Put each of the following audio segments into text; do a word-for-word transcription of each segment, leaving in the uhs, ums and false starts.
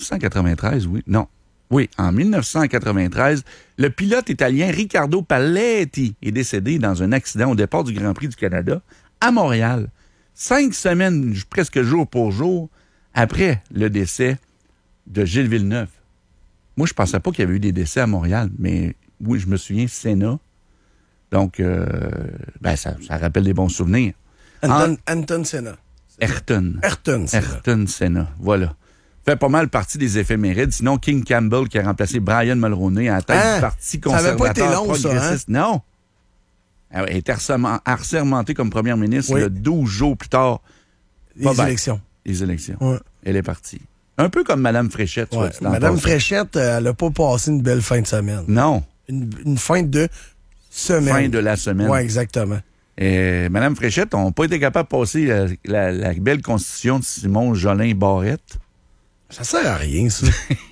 cent quatre-vingt-treize, oui. Non. Oui, en dix-neuf cent quatre-vingt-treize, le pilote italien Riccardo Paletti est décédé dans un accident au départ du Grand Prix du Canada à Montréal. Cinq semaines, presque jour pour jour, après le décès de Gilles Villeneuve. Moi, je pensais pas qu'il y avait eu des décès à Montréal, mais oui, je me souviens, Senna. Donc, euh, ben, ça, ça rappelle des bons souvenirs. Anton, en... Anton Senna. Ayrton. Ayrton Senna. Ayrton Senna, voilà. Fait pas mal partie des éphémérides. Sinon, King Campbell qui a remplacé Brian Mulroney à la tête hein? du Parti conservateur. Ça n'avait pas été long, ça, hein? Non. Elle a été assermentée comme première ministre oui. le douze jours plus tard. Les pas élections. Ben, les élections. Ouais. Elle est partie. Un peu comme Mme Fréchette. Ouais. Mme passé. Fréchette, elle n'a pas passé une belle fin de semaine. Non. Une, une fin de semaine. Fin de la semaine. Oui, exactement. Et Mme Fréchette n'a pas été capable de passer la, la, la belle constitution de Simon Jolin Barrette. Ça sert à rien, ça.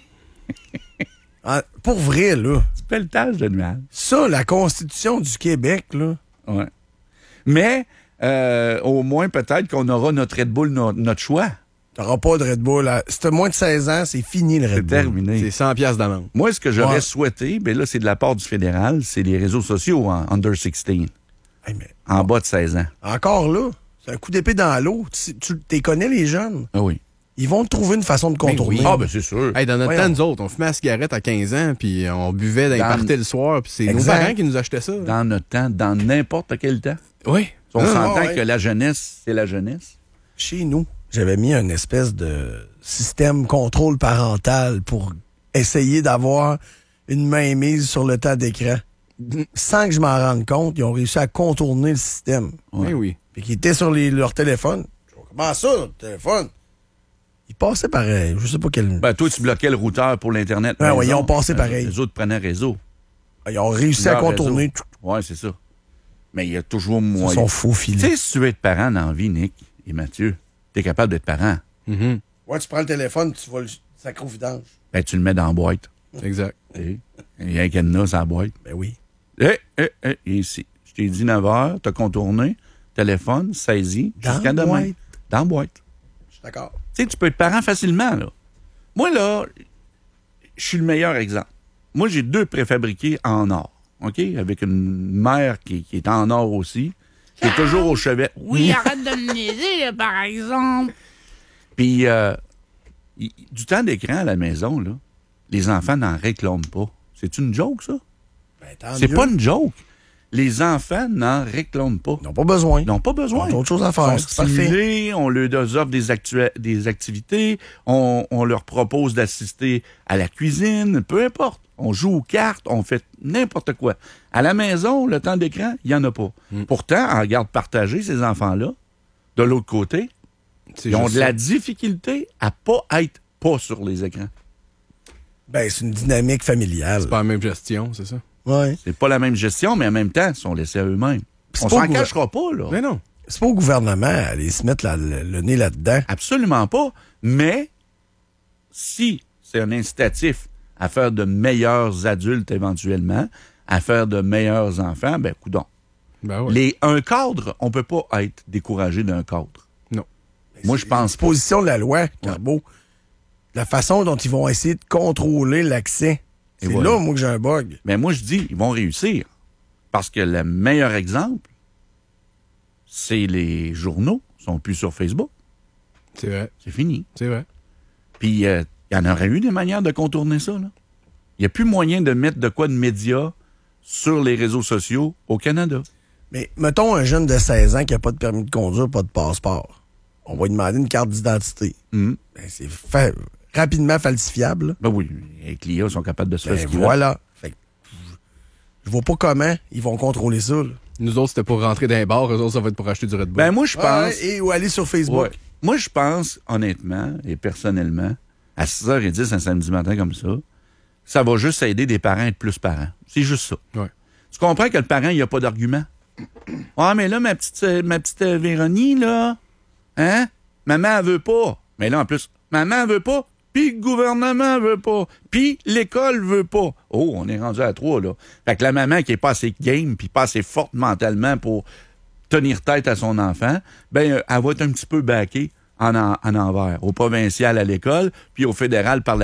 ah, pour vrai, là. C'est pelletage de nuage. Ça, la Constitution du Québec, là. Oui. Mais, euh, au moins, peut-être qu'on aura notre Red Bull, no- notre choix. T'auras pas de Red Bull. Si t'as moins de seize ans, c'est fini le Red c'est Bull. C'est terminé. C'est cent piastres d'amende. Moi, ce que j'aurais ouais. souhaité, ben là, c'est de la part du fédéral, c'est les réseaux sociaux en under seize. Hey, mais, en bas de seize ans. Encore là, c'est un coup d'épée dans l'eau. Tu, tu t'es connais, les jeunes? Ah oui. Ils vont trouver une façon de contourner. Ben oui. Ah, ben c'est sûr. Hey, dans notre Voyons. temps, nous autres, on fumait la cigarette à quinze ans, puis on buvait dans les parties le soir, puis c'est exact. Nos parents qui nous achetaient ça. Dans notre temps, dans n'importe quel temps. Oui. On ah, s'entend ouais. que la jeunesse, c'est la jeunesse. Chez nous, j'avais mis une espèce de système contrôle parental pour essayer d'avoir une mainmise sur le temps d'écran. Sans que je m'en rende compte, ils ont réussi à contourner le système. Ouais. Oui, oui. Puis qu'ils étaient sur les, leur téléphone. Comment ça, notre téléphone? Ils passaient pareil. Je sais pas quel... Ben, toi, tu bloquais le routeur pour l'Internet. Ben oui, ils ont passé ben, pareil. Les autres prenaient réseau. Ils ont réussi à contourner. Oui, c'est ça. Mais il y a toujours moyen. Ils sont faux filés. Tu sais, si tu veux être parent dans la vie, Nick et Mathieu, t'es capable d'être parent. Mm-hmm. Ouais, tu prends le téléphone, tu vas le sacrer au vidange. Ben, tu le mets dans la boîte. Exact. Il y a un cadenas dans la boîte. Ben oui. Hé, hé, hé, ici. Je t'ai dit neuf heures, t'as contourné, téléphone, saisi, jusqu'à demain. Dans la boîte. Je suis d'accord. Tu sais, tu peux être parent facilement, là. Moi, là, je suis le meilleur exemple. Moi, j'ai deux préfabriqués en or, OK? Avec une mère qui, qui est en or aussi, qui est toujours au chevet. Oui, arrête de me niaiser, là, par exemple. Puis, euh, y, du temps d'écran à la maison, là, les enfants n'en réclament pas. C'est une joke, ça? Ben, c'est mieux. Pas une joke. Les enfants n'en réclament pas. Ils n'ont pas besoin. Ils n'ont pas besoin. Ils ont autre chose à faire. Ils sont stimulés, on leur offre des, actu- des activités, on, on leur propose d'assister à la cuisine, peu importe. On joue aux cartes, on fait n'importe quoi. À la maison, le temps d'écran, il n'y en a pas. Mm. Pourtant, en garde partagée, ces enfants-là, de l'autre côté, c'est ils ont de ça. La difficulté à pas être pas sur les écrans. Ben, c'est une dynamique familiale. C'est pas la même gestion, c'est ça? Ouais. C'est pas la même gestion, mais en même temps, ils sont laissés à eux-mêmes. On s'en cachera pas, là. Mais non. C'est pas au gouvernement à aller se mettre la, le, le nez là-dedans. Absolument pas. Mais si c'est un incitatif à faire de meilleurs adultes éventuellement, à faire de meilleurs enfants, ben coudonc. Ben ouais. Les, un cadre, on peut pas être découragé d'un cadre. Non. Moi, je pense pas. Disposition de la loi, Carbo. Ouais. La façon dont ils vont essayer de contrôler l'accès. C'est voilà. Là, moi, que j'ai un bug. Mais moi, je dis, ils vont réussir. Parce que le meilleur exemple, c'est les journaux. Ils sont plus sur Facebook. C'est vrai. C'est fini. C'est vrai. Puis, il euh, y en aurait eu des manières de contourner ça, là. Il n'y a plus moyen de mettre de quoi de médias sur les réseaux sociaux au Canada. Mais mettons un jeune de seize ans qui n'a pas de permis de conduire, pas de passeport. On va lui demander une carte d'identité. Mm. Ben, c'est fa- rapidement falsifiable. Ben oui, les clients sont capables de se ben faire ce voilà. Fait que, je vois pas comment ils vont contrôler ça. Là. Nous autres, c'était pour rentrer dans les bars. Eux autres, ça va être pour acheter du Red Bull. Ben moi, je pense... Ouais, et ou aller sur Facebook. Ouais. Moi, je pense, honnêtement et personnellement, à six heures dix un samedi matin comme ça, ça va juste aider des parents à être plus parents. C'est juste ça. Ouais. Tu comprends que le parent, il n'y a pas d'argument? Ah, mais là, ma petite, euh, ma petite euh, Véronique, là, hein? Maman, elle veut pas. Mais là, en plus, maman, elle veut pas, puis le gouvernement veut pas, puis l'école veut pas. Oh, on est rendu à trois, là. Fait que la maman qui est pas assez game, puis pas assez forte mentalement pour tenir tête à son enfant, ben, euh, elle va être un petit peu baquée en, en, en envers. Au provincial à l'école, puis au fédéral par la